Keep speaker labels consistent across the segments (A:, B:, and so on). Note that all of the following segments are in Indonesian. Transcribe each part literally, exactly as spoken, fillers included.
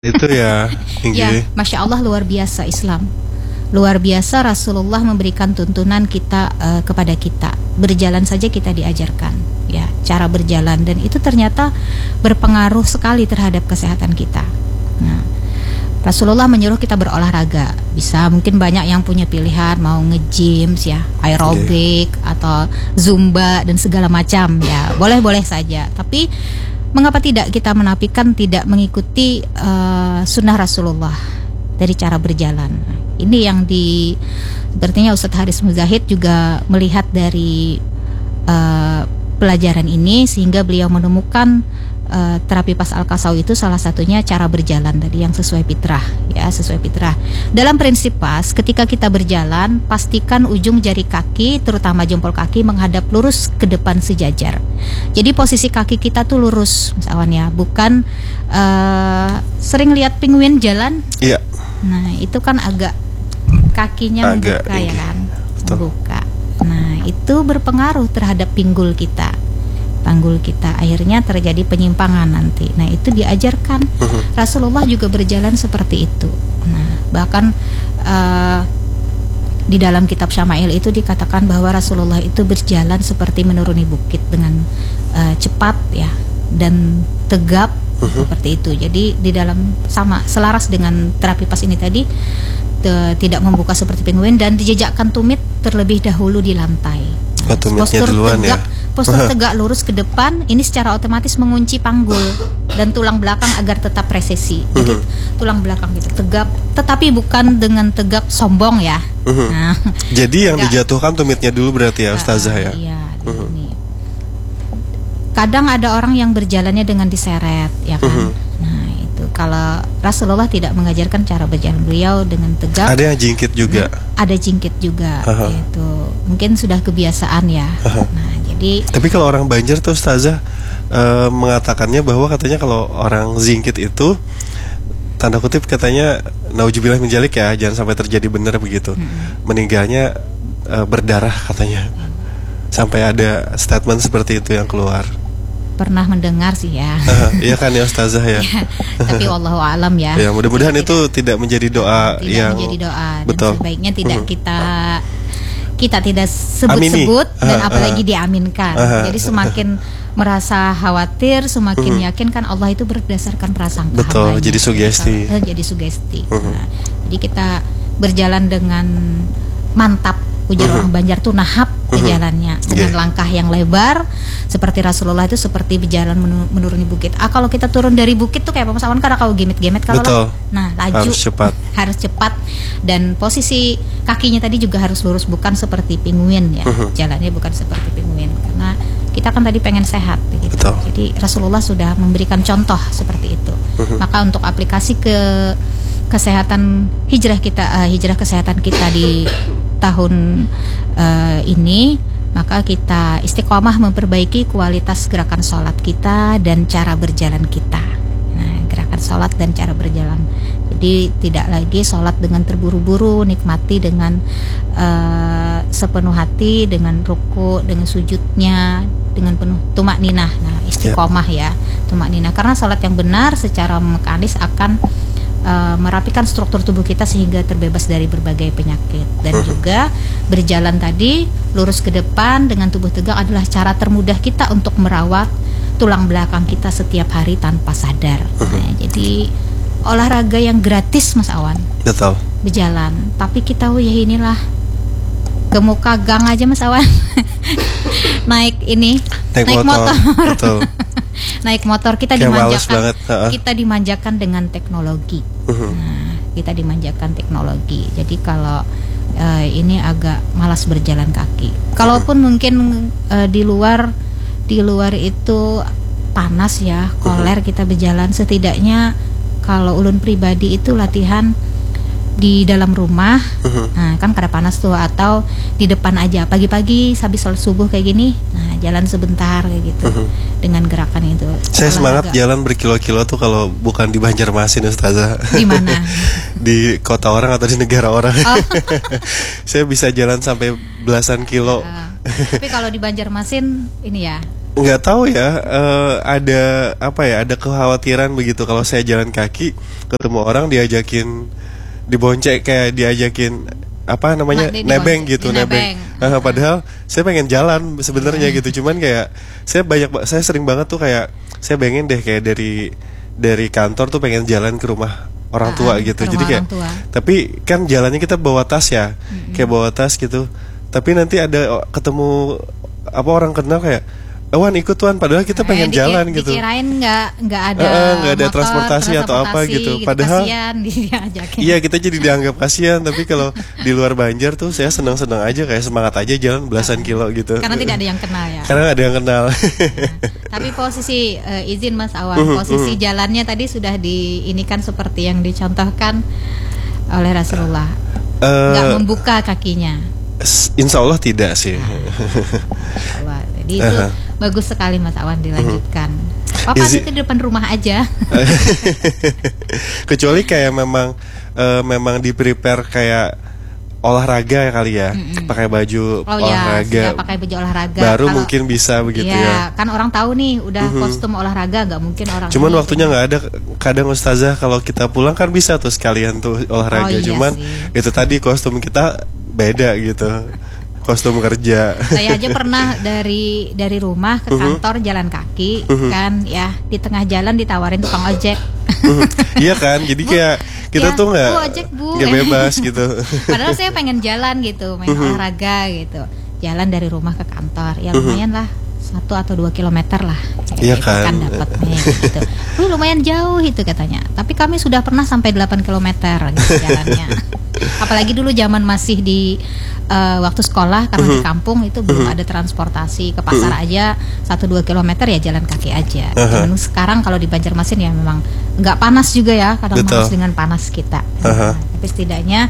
A: Itu ya,
B: Ya, Masya Allah, luar biasa Islam. Luar biasa Rasulullah memberikan tuntunan kita uh, kepada kita. Berjalan saja kita diajarkan, ya, cara berjalan, dan itu ternyata berpengaruh sekali terhadap kesehatan kita. Nah, Rasulullah menyuruh kita berolahraga. Bisa mungkin banyak yang punya pilihan mau nge-gym ya, aerobik okay. atau zumba dan segala macam ya. Boleh-boleh saja. Tapi mengapa tidak kita menafikan tidak mengikuti uh, sunnah Rasulullah dari cara berjalan? Ini yang di sepertinya Ustadz Haris Muzahid juga melihat dari uh, pelajaran ini, sehingga beliau menemukan uh, terapi pas al-kasau itu salah satunya cara berjalan tadi yang sesuai fitrah, ya, sesuai fitrah. Dalam prinsip pas, ketika kita berjalan, pastikan ujung jari kaki, terutama jempol kaki, menghadap lurus ke depan sejajar. Jadi posisi kaki kita tuh lurus, Mas Awan ya, bukan uh, sering lihat penguin jalan.
A: Iya.
B: Nah, itu kan agak kakinya
A: agak
B: membuka
A: ini.
B: ya kan,
A: Betul.
B: membuka. Nah, itu berpengaruh terhadap pinggul kita. Panggul kita, akhirnya terjadi penyimpangan nanti. Nah, itu diajarkan. Uh-huh. Rasulullah juga berjalan seperti itu. Nah, bahkan uh, di dalam kitab Syama'il itu dikatakan bahwa Rasulullah itu berjalan seperti menuruni bukit dengan uh, cepat ya, dan tegap. Uh-huh. Seperti itu. Jadi di dalam sama selaras dengan terapi pas ini tadi, te, tidak membuka seperti penguin dan dijejakkan tumit terlebih dahulu di lantai.
A: Oh, tumitnya duluan tegak, ya.
B: Postur tegak lurus ke depan ini secara otomatis mengunci panggul dan tulang belakang agar tetap presisi. Jadi uh-huh. tulang belakang gitu tegap, tetapi bukan dengan tegap sombong ya. Uh-huh. Nah,
A: jadi yang tegak, dijatuhkan tumitnya dulu berarti ya, Ustazah ya.
B: Iya. Uh-huh. Kadang ada orang yang berjalannya dengan diseret, ya kan. Uh-huh. Nah, itu kalau Rasulullah tidak mengajarkan cara berjalan beliau dengan tegak.
A: Ada yang jingkit juga.
B: Nah, ada jingkit juga,
A: uh-huh.
B: itu mungkin sudah kebiasaan ya. Uh-huh. Nah, jadi.
A: Tapi kalau orang Banjar tuh Ustazah uh, mengatakannya bahwa katanya kalau orang jingkit itu, tanda kutip katanya naujubillah min dzalik ya, jangan sampai terjadi benar begitu. Uh-huh. Meninggalnya uh, berdarah katanya. Sampai ada statement seperti itu yang keluar.
B: Pernah mendengar sih ya.
A: Uh, iya kan ya Ustazah ya.
B: Ya, tapi wallahu alam ya.
A: Ya, mudah-mudahan itu tidak menjadi doa
B: tidak
A: yang
B: menjadi doa.
A: Betul.
B: Dan sebaiknya tidak
A: uh-huh.
B: kita kita tidak sebut-sebut
A: Amini.
B: dan
A: uh,
B: apalagi
A: uh,
B: diaminkan.
A: uh,
B: Jadi semakin uh, merasa khawatir, semakin uh-huh. yakin kan Allah itu berdasarkan prasangka.
A: Betul. Jadi sugesti.
B: Jadi, jadi sugesti. Uh-huh. Nah, jadi kita berjalan dengan mantap. Ujar uh-huh. orang Banjar tuh nahap berjalannya uh-huh. dengan yeah. langkah yang lebar seperti Rasulullah itu seperti berjalan menuruni bukit. Ah, kalau kita turun dari bukit tuh kayak Pak Mas Awan, karena kalau gemet-gemet kalau lah, nah laju
A: harus cepat.
B: harus cepat, dan posisi kakinya tadi juga harus lurus, bukan seperti penguin ya. Uh-huh. Jalannya bukan seperti penguin karena kita kan tadi pengen sehat gitu.
A: Betul.
B: Jadi Rasulullah sudah memberikan contoh seperti itu. Uh-huh. Maka untuk aplikasi ke kesehatan hijrah kita, uh, hijrah kesehatan kita di tahun uh, ini, maka kita istiqomah memperbaiki kualitas gerakan sholat kita dan cara berjalan kita. Nah, gerakan sholat dan cara berjalan. Jadi tidak lagi sholat dengan terburu-buru, nikmati dengan uh, sepenuh hati, dengan ruku, dengan sujudnya, dengan penuh tumak ninah. Nah, istiqomah ya, tumak ninah. Karena sholat yang benar secara mekanis akan Uh, merapikan struktur tubuh kita sehingga terbebas dari berbagai penyakit. Dan uh-huh. juga berjalan tadi lurus ke depan dengan tubuh tegak adalah cara termudah kita untuk merawat tulang belakang kita setiap hari tanpa sadar. Uh-huh. Nah, jadi olahraga yang gratis Mas Awan.
A: Betul.
B: Berjalan, tapi kita oh ya inilah ke muka gang aja Mas Awan. naik ini
A: naik,
B: naik motor,
A: motor. Betul.
B: Naik motor kita
A: kayak
B: dimanjakan
A: uh-uh.
B: kita dimanjakan dengan teknologi. Uh-huh. Nah, kita dimanjakan teknologi. Jadi kalau uh, ini agak malas berjalan kaki. Kalaupun uh-huh. mungkin uh, di luar di luar itu panas ya, koler uh-huh. kita berjalan, setidaknya kalau ulun pribadi itu latihan di dalam rumah, uh-huh. nah kan kada panas tuh, atau di depan aja pagi-pagi habis sholat subuh kayak gini, nah jalan sebentar kayak gitu, uh-huh. dengan gerakan itu.
A: Saya semangat jalan berkilo-kilo tuh kalau bukan di Banjarmasin Ustazah.
B: Di mana?
A: Di kota orang atau di negara orang.
B: Oh.
A: Saya bisa jalan sampai belasan kilo.
B: Uh, tapi kalau di Banjarmasin ini ya
A: nggak tahu ya, uh, ada apa ya, ada kekhawatiran begitu kalau saya jalan kaki ketemu orang diajakin dibonceng, kayak diajakin apa namanya,
B: Mak,
A: nebeng gitu,
B: nebeng.
A: nebeng. Nah, padahal saya pengen jalan sebenarnya hmm. gitu, cuman kayak saya banyak, saya sering banget tuh kayak saya pengen deh kayak dari dari kantor tuh pengen jalan ke rumah orang tua uh, gitu, jadi kayak tua. Tapi kan jalannya kita bawa tas ya, hmm. kayak bawa tas gitu, tapi nanti ada ketemu apa orang kenal kayak, Wan ikut Wan, padahal kita pengen eh, jalan dikir, gitu.
B: Dikirain nggak nggak ada
A: uh, nggak ada
B: motor,
A: transportasi atau apa gitu. gitu. Padahal
B: kasian,
A: iya kita jadi dianggap kasihan. Tapi kalau di luar Banjar tuh saya senang-senang aja, kayak semangat aja jalan belasan uh, kilo gitu.
B: Karena tidak ada yang kenal ya.
A: Karena ada yang kenal.
B: Nah, tapi posisi uh, izin Mas Awan, uh, posisi uh. jalannya tadi sudah diinikan seperti yang dicontohkan oleh Rasulullah. Uh, nggak membuka kakinya.
A: Insya Allah tidak sih.
B: Nah, jadi itu uh-huh. bagus sekali Mas Awan, dilanjutkan. Papa
A: Is
B: itu di depan rumah aja.
A: Kecuali kayak memang uh, memang di prepare kayak olahraga ya kali ya, mm-mm. pakai baju
B: oh,
A: olahraga.
B: Ya, pakai baju olahraga.
A: Baru
B: Kalau,
A: mungkin bisa begitu ya.
B: Ya, kan orang tahu nih udah mm-hmm. kostum olahraga, nggak mungkin orang.
A: Cuman
B: ini,
A: waktunya nggak ada. Kadang Ustazah kalau kita pulang kan bisa tuh sekalian tuh olahraga. Oh, iya Cuman sih. Itu tadi kostum kita beda gitu. Kostum kerja.
B: Saya aja pernah dari dari rumah ke kantor uh-huh. jalan kaki uh-huh. kan ya, di tengah jalan ditawarin tukang ojek.
A: uh-huh. Iya kan, jadi kayak kita ya, tuh nggak nggak bebas gitu.
B: Padahal saya pengen jalan gitu, main uh-huh. olahraga gitu, jalan dari rumah ke kantor ya lumayan uh-huh. lah, satu atau dua kilometer lah.
A: Iya kan,
B: kan dapatnya gitu. Wih, lumayan jauh itu katanya. Tapi kami sudah pernah sampai delapan kilometer gitu jalannya. Apalagi dulu zaman masih di uh, waktu sekolah, karena uh-huh. di kampung itu belum uh-huh. ada transportasi, ke pasar uh-huh. aja satu dua kilometer ya jalan kaki aja. Uh-huh. Dan sekarang kalau di Banjarmasin ya memang nggak panas juga ya, kadang panas dengan panas kita. Uh-huh. Nah, tapi setidaknya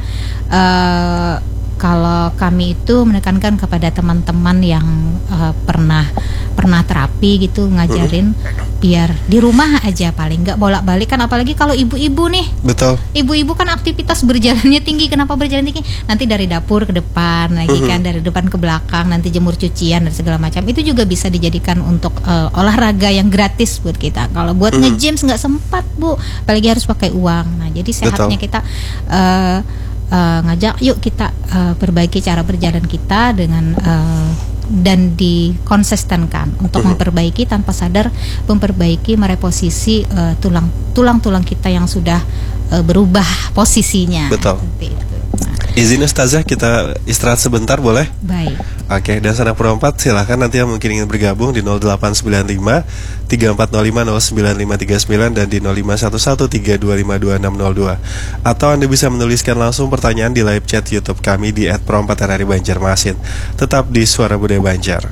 B: uh, kalau kami itu menekankan kepada teman-teman yang uh, pernah pernah terapi gitu, ngajarin uh-huh. biar di rumah aja paling nggak bolak-balik kan, apalagi kalau ibu-ibu nih.
A: Betul.
B: Ibu-ibu kan aktivitas berjalannya tinggi. Kenapa berjalan tinggi? Nanti dari dapur ke depan lagi uh-huh. kan, dari depan ke belakang, nanti jemur cucian dan segala macam. Itu juga bisa dijadikan untuk uh, olahraga yang gratis buat kita. Kalau buat uh-huh. nge-gym nggak sempat Bu, apalagi harus pakai uang. Nah jadi sehatnya Betul. kita uh, uh, ngajak yuk kita uh, perbaiki cara berjalan kita dengan uh, dan dikonsistenkan untuk uh-huh. memperbaiki tanpa sadar, memperbaiki mereposisi uh, tulang tulang-tulang kita yang sudah uh, berubah posisinya.
A: Betul.
B: Seperti itu. Nah.
A: Izin Ustazah kita istirahat sebentar boleh?
B: Baik.
A: Oke, dan sanak perempat silahkan nanti yang mungkin ingin bergabung di nol delapan sembilan lima tiga empat nol lima nol sembilan lima tiga sembilan dan di nol lima satu satu tiga dua lima dua enam nol dua. Atau Anda bisa menuliskan langsung pertanyaan di live chat YouTube kami di et perempat R R I Banjarmasin. Tetap di Suara Budaya Banjar.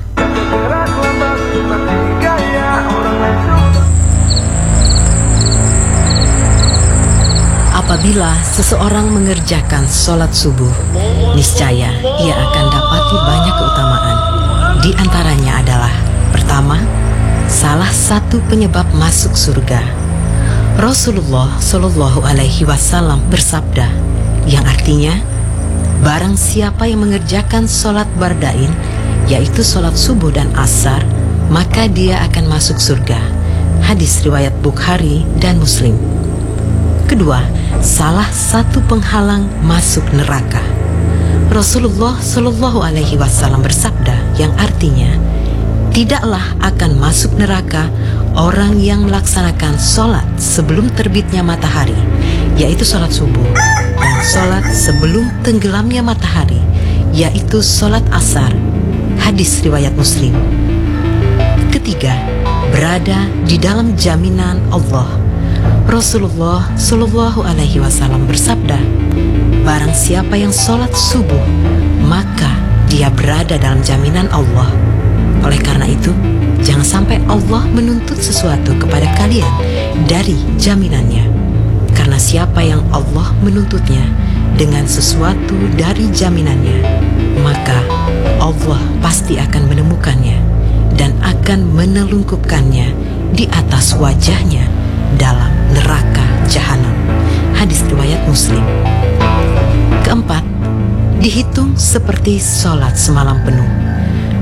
C: Apabila seseorang mengerjakan sholat subuh, niscaya ia akan dapati banyak keutamaan. Di antaranya adalah: pertama, salah satu penyebab masuk surga. Rasulullah Shallallahu Alaihi Wasallam bersabda, yang artinya, barang siapa yang mengerjakan sholat bardain, yaitu sholat subuh dan asar, maka dia akan masuk surga. Hadis riwayat Bukhari dan Muslim. Kedua, salah satu penghalang masuk neraka. Rasulullah Shallallahu Alaihi Wasallam bersabda, yang artinya, tidaklah akan masuk neraka orang yang melaksanakan sholat sebelum terbitnya matahari, yaitu sholat subuh, dan sholat sebelum tenggelamnya matahari, yaitu sholat asar. Hadis riwayat Muslim. Ketiga, berada di dalam jaminan Allah. Rasulullah Shallallahu Alaihi Wasallam bersabda, barang siapa yang sholat subuh, maka dia berada dalam jaminan Allah. Oleh karena itu, jangan sampai Allah menuntut sesuatu kepada kalian dari jaminannya. Karena siapa yang Allah menuntutnya dengan sesuatu dari jaminannya, maka Allah pasti akan menemukannya dan akan menelungkupkannya di atas wajahnya dalam neraka jahanam. Hadis riwayat Muslim. Keempat, dihitung seperti sholat semalam penuh.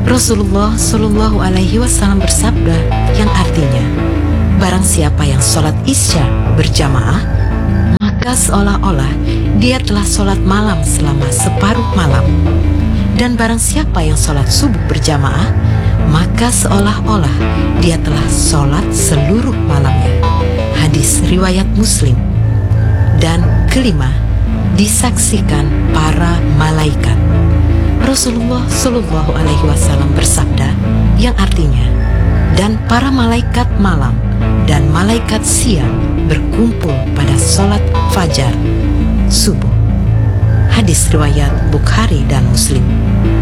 C: Rasulullah Shallallahu Alaihi Wasallam bersabda yang artinya, barang siapa yang sholat isya berjamaah, maka seolah-olah dia telah sholat malam selama separuh malam. Dan barang siapa yang sholat subuh berjamaah, maka seolah-olah dia telah sholat seluruh malamnya. Hadis riwayat Muslim. Dan kelima, disaksikan para malaikat. Rasulullah Shallallahu Alaihi Wasallam bersabda yang artinya, dan para malaikat malam dan malaikat siang berkumpul pada sholat fajar subuh. Hadis riwayat Bukhari dan Muslim.